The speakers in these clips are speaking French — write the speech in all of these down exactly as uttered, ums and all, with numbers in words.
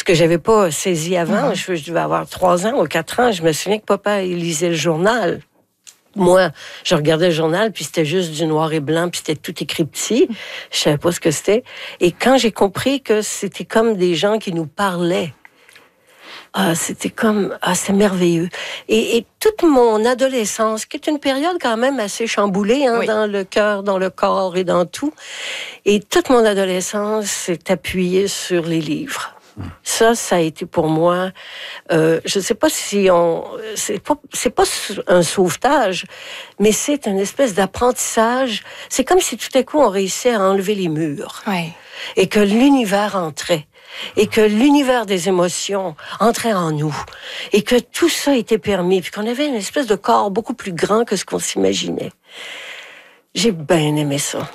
ce que j'avais pas saisi avant. Mmh. Je, je devais avoir trois ans ou quatre ans. Je me souviens que papa, il lisait le journal. Moi, je regardais le journal, puis c'était juste du noir et blanc, puis c'était tout écrit petit. Je savais pas ce que c'était. Et quand j'ai compris que c'était comme des gens qui nous parlaient, ah, c'était comme, ah, c'est merveilleux. Et, et toute mon adolescence, qui est une période quand même assez chamboulée, hein, oui. dans le cœur, dans le corps et dans tout. Et toute mon adolescence s'est appuyée sur les livres. Ça, ça a été pour moi, euh, je ne sais pas si on, c'est pas, c'est pas un sauvetage, mais c'est une espèce d'apprentissage. C'est comme si tout à coup on réussissait à enlever les murs. Oui. Et que l'univers entrait. Et que l'univers des émotions entrait en nous. Et que tout ça était permis. Puis qu'on avait une espèce de corps beaucoup plus grand que ce qu'on s'imaginait. J'ai bien aimé ça.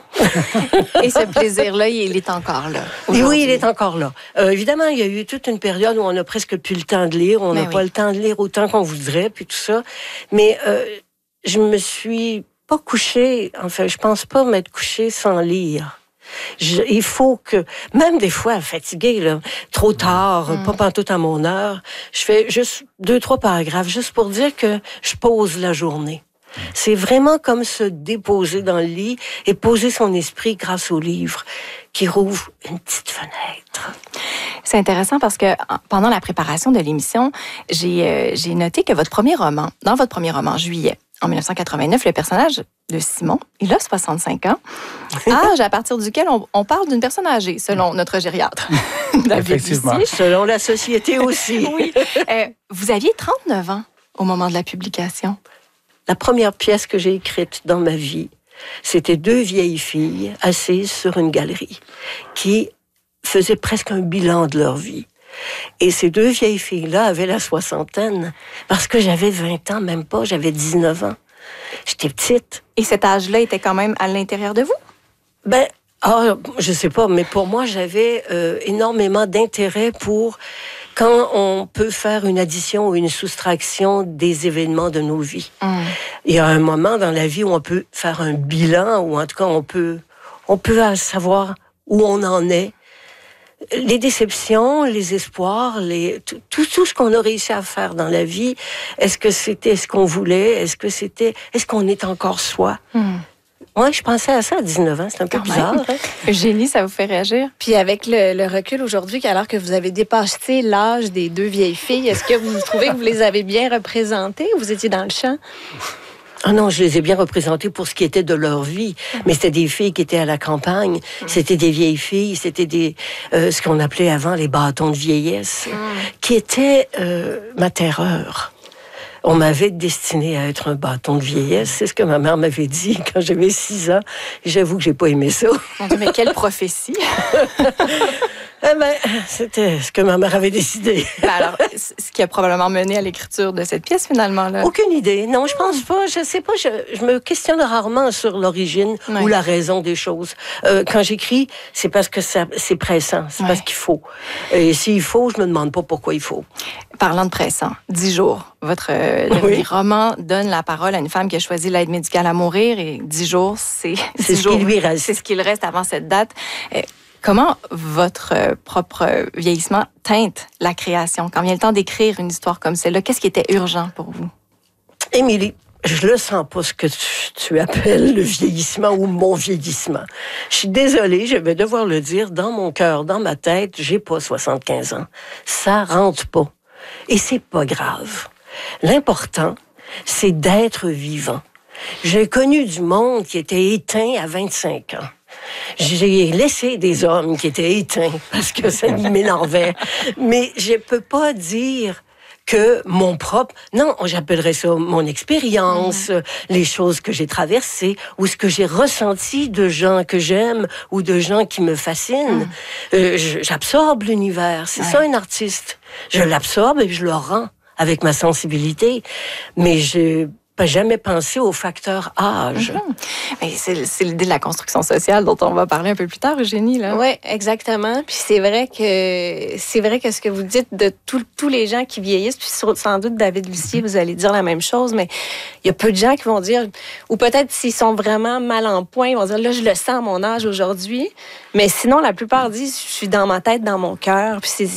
Et ce plaisir-là, il est encore là. Et oui, il est encore là. Euh, évidemment, il y a eu toute une période où on n'a presque plus le temps de lire. On n'a oui. pas le temps de lire autant qu'on voudrait, puis tout ça. Mais euh, je me suis pas couchée, enfin, je pense pas m'être couchée sans lire. Je, il faut que, même des fois fatiguée, là, trop tard, mm. pas pantoute à mon heure, je fais juste deux, trois paragraphes, juste pour dire que je pose la journée. C'est vraiment comme se déposer dans le lit et poser son esprit grâce au livre qui rouvre une petite fenêtre. C'est intéressant parce que pendant la préparation de l'émission, j'ai, euh, j'ai noté que votre premier roman, dans votre premier roman, Juillet, en dix-neuf cent quatre-vingt-neuf, le personnage de Simon, il a soixante-cinq ans, âge à partir duquel on, on parle d'une personne âgée, selon notre gériatre. Effectivement. Ici, selon la société aussi. Oui. Euh, vous aviez trente-neuf ans au moment de la publication. La première pièce que j'ai écrite dans ma vie, c'était deux vieilles filles assises sur une galerie qui faisaient presque un bilan de leur vie. Et ces deux vieilles filles-là avaient la soixantaine parce que j'avais vingt ans, même pas, j'avais dix-neuf ans. J'étais petite. Et cet âge-là était quand même à l'intérieur de vous? Ben, ah, je sais pas, mais pour moi, j'avais euh, énormément d'intérêt pour quand on peut faire une addition ou une soustraction des événements de nos vies. Mm. Il y a un moment dans la vie où on peut faire un bilan, ou en tout cas, on peut, on peut savoir où on en est. Les déceptions, les espoirs, les, tout, tout, tout ce qu'on a réussi à faire dans la vie, est-ce que c'était ce qu'on voulait? Est-ce que c'était, est-ce qu'on est encore soi? Mm. Oui, je pensais à ça à dix-neuf ans. C'est un peu bizarre. Hein? Eugénie, ça vous fait réagir? Puis avec le, le recul aujourd'hui, alors que vous avez dépassé l'âge des deux vieilles filles, est-ce que vous trouvez que vous les avez bien représentées ou vous étiez dans le champ? Ah non, je les ai bien représentées pour ce qui était de leur vie. Mais c'était des filles qui étaient à la campagne. C'était des vieilles filles. C'était des euh, ce qu'on appelait avant les bâtons de vieillesse, qui étaient euh, ma terreur. On m'avait destiné à être un bâton de vieillesse. C'est ce que ma mère m'avait dit quand j'avais six ans. J'avoue que j'ai pas aimé ça. Mon Dieu, mais quelle prophétie! Eh ben, c'était ce que ma mère avait décidé. Ben alors, ce qui a probablement mené à l'écriture de cette pièce, finalement, là. Aucune idée. Non, je pense pas. Je sais pas. Je, je me questionne rarement sur l'origine oui. ou la raison des choses. Euh, quand j'écris, c'est parce que ça, c'est pressant. C'est oui. parce qu'il faut. Et s'il faut, je me demande pas pourquoi il faut. Parlant de pressant, dix jours. Votre euh, oui. roman donne la parole à une femme qui a choisi l'aide médicale à mourir et dix jours, c'est... C'est ce qui lui reste. C'est ce qu'il reste avant cette date. Euh, Comment votre euh, propre euh, vieillissement teinte la création? Quand vient le temps d'écrire une histoire comme celle-là, qu'est-ce qui était urgent pour vous? Émilie, je le sens pas ce que tu, tu appelles le vieillissement ou mon vieillissement. Je suis désolée, je vais devoir le dire, dans mon cœur, dans ma tête, j'ai pas soixante-quinze ans. Ça rentre pas. Et c'est pas grave. L'important, c'est d'être vivant. J'ai connu du monde qui était éteint à vingt-cinq ans. J'ai laissé des hommes qui étaient éteints parce que ça m'énervait. Mais je peux pas dire que mon propre... Non, j'appellerais ça mon expérience, mmh. les choses que j'ai traversées ou ce que j'ai ressenti de gens que j'aime ou de gens qui me fascinent. Mmh. Euh, j'absorbe l'univers. C'est ouais. ça, un artiste. Je l'absorbe et je le rends avec ma sensibilité. Mais je... pas jamais pensé au facteur âge. Mm-hmm. Mais c'est, c'est l'idée de la construction sociale dont on va parler un peu plus tard, Eugénie, là. Oui, exactement. Puis c'est vrai que c'est vrai que ce que vous dites de tout, tous les gens qui vieillissent, puis sans doute David Lucier, vous allez dire la même chose, mais il y a peu de gens qui vont dire, ou peut-être s'ils sont vraiment mal en point, ils vont dire, là, je le sens à mon âge aujourd'hui. Mais sinon, la plupart disent, je suis dans ma tête, dans mon cœur, puis c'est